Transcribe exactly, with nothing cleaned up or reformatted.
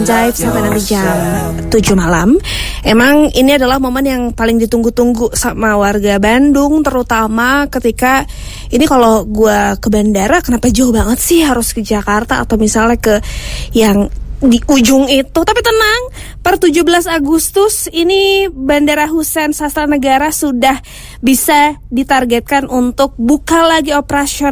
Drive sampai nanti jam tujuh malam. Emang ini adalah momen yang paling ditunggu-tunggu sama warga Bandung, terutama ketika ini kalau gue ke bandara, kenapa jauh banget sih harus ke Jakarta atau misalnya ke yang di ujung itu. Tapi tenang, per tujuh belas Agustus ini Bandara Husein Sastranegara sudah bisa ditargetkan untuk buka lagi operasional